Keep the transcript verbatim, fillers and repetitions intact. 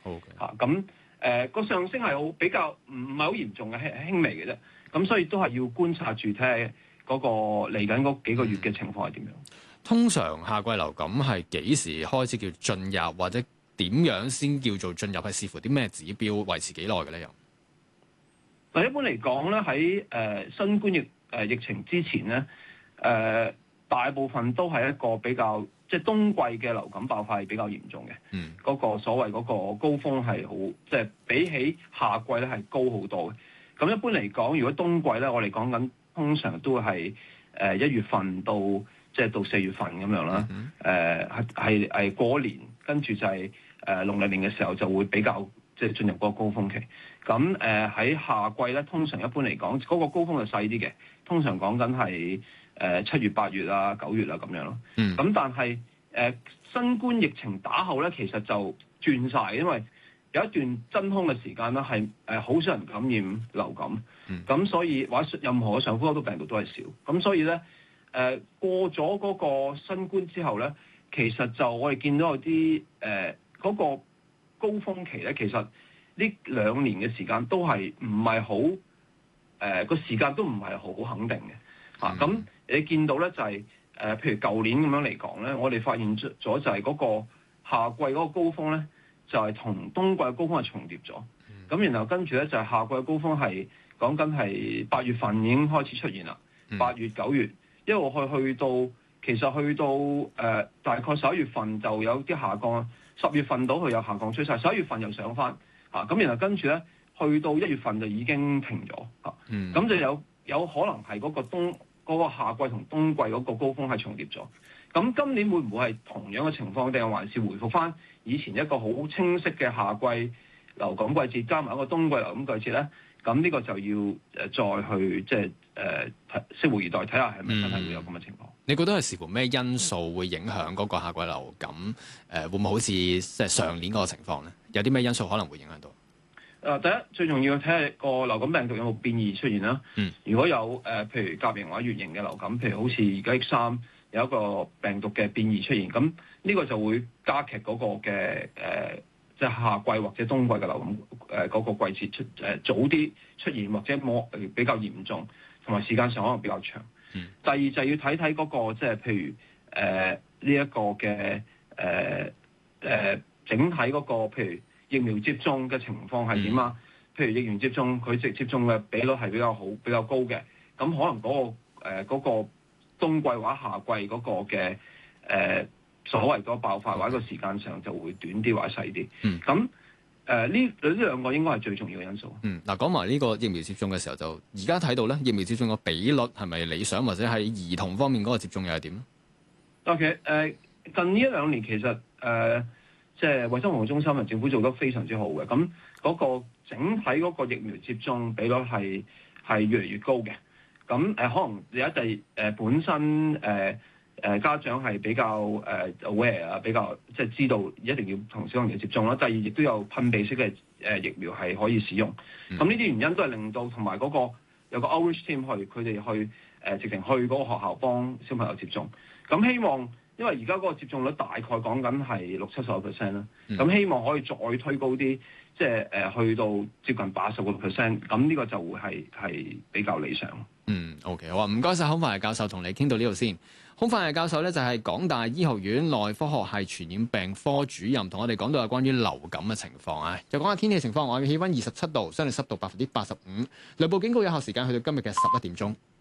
嚇。咁誒個上升係好比較唔唔係好嚴重嘅，輕輕微嘅啫。咁所以都係要觀察住睇下嗰個嚟緊嗰幾個月嘅情況係點樣。 通常夏季流感係幾時開始叫進入，或者點樣先叫做進入？係視乎啲咩指標，維持幾耐嘅咧？又嗱，一般嚟講咧，喺誒、呃、新冠疫誒、呃、疫情之前咧，誒、呃、大部分都係一個比較即係冬季嘅流感爆發係比較嚴重嘅。嗯，嗰個所謂嗰個高峰係好，即係比起夏季咧係高好多嘅。咁一般嚟講，如果冬季咧，我哋講緊通常都係誒一月份到即係到四月份咁樣啦。誒係係係過年，跟住就係誒農曆年嘅時候就會比較即係進入嗰個高峰期。咁誒喺夏季咧，通常一般嚟講，嗰個高峰就細啲嘅，通常講緊係誒七月、八月啊、九月啊咁樣咯。嗯。咁但係誒、呃、新冠疫情打後咧，其實就轉晒，因為有一段真空嘅時間咧，係誒好少人感染流感。嗯。咁所以或者任何嘅上呼吸道病毒都係少。咁所以咧誒、呃、過咗嗰個新冠之後咧，其實就我哋見到有啲誒嗰個高峰期咧，其實呢兩年嘅時間都係唔係好誒個時間都唔係好肯定嘅嚇。咁、嗯啊、你見到咧就係、是、誒、呃，譬如舊年咁樣嚟講咧，我哋發現咗就係嗰個夏季嗰個高峰咧，就係、是、同冬季嘅高峰係重疊咗。咁、嗯、然後跟住咧就係、是、夏季嘅高峰係講緊係八月份已經開始出現啦。八、嗯、月、九月一路去去到其實去到誒、呃、大概十一月份就有啲下降，十月份到佢有下降趨勢，十一月份又上返。嚇、啊、咁，然後跟住咧，去到一月份就已經停咗嚇，咁、啊嗯、就有有可能係嗰個冬嗰、嗰個夏季同冬季嗰個高峰係重疊咗。咁今年會唔會係同樣嘅情況，定係還是回復翻以前一個好清晰嘅夏季流感季節，加埋一個冬季流感季節咧？咁呢個就要誒再去即係誒拭目以待，睇下係咪真係會有咁嘅情況。 你覺得係視乎咩因素會影響嗰個夏季流感？誒、呃、會唔會好似即係上年嗰個情況咧？有啲咩因素可能會影響到？誒、 呃，第一最重要睇下個流感病毒有冇變異出現啦。嗯。如果有誒、呃，譬如甲型或者乙型嘅流感，譬如好似而家 X 三有一個病毒嘅變異出現，咁呢個就會加劇嗰個嘅誒、呃，即係夏季或者冬季嘅流感誒嗰、呃那個季節出誒、呃、早啲出現，或者more比較嚴重，同埋時間上可能比較長。嗯、第二就要睇睇嗰個即係譬如誒呢一個嘅誒誒整體嗰、那個譬如疫苗接種嘅情況係點啊？嗯、譬如疫苗接種佢直接種嘅比率係比較好比較高嘅，咁可能嗰、那個誒嗰、呃那個冬季或者夏季嗰個嘅誒、呃、所謂嗰個爆發或者個時間上就會短啲或者細啲。嗯，咁。誒呢呢兩個應該係最重要嘅因素。嗯， 嗱講埋呢個疫苗接種嘅時候，就而家睇到咧，疫苗接種個比率係咪理想，或者喺兒童方面嗰個接種又係點咧 ？OK，誒近呢一兩年其實誒、呃、即係衛生防護中心同政府做得非常之好嘅，咁嗰個整體嗰個疫苗接種比率係係越嚟越高嘅。咁誒、呃、可能有一啲誒本身誒。呃誒、呃、家長係比較誒、呃、aware 啊，比較即係知道一定要同小朋友接種啦。第二，亦都有噴鼻式嘅誒、呃、疫苗係可以使用。咁呢啲原因都係令到同埋嗰個有個 outreach team 去，佢哋去誒、呃、直情去嗰個學校幫小朋友接種。咁希望，因為而家嗰個接種率大概講緊係六七十個 percent 啦。咁、嗯、希望可以再推高啲，即係誒、呃、去到接近八十個 percent。咁呢個就會係係比較理想。 嗯 ，OK， 好啊，唔該晒。孔繁毅教授，同你傾到呢度先。孔繁毅教授咧就係港大醫學院內科學系傳染病科主任，同我哋講到有關於流感嘅情況啊。就講下天氣情況，我嘅氣溫二十七度，相對濕度百分之八十五，雷暴警告有效時間去到今日嘅十一點鐘。